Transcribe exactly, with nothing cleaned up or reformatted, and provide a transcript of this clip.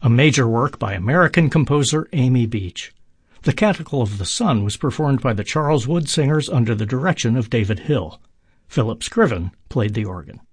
a major work by American composer Amy Beach. The Canticle of the Sun was performed by the Charles Wood Singers under the direction of David Hill. Philip Scriven played the organ.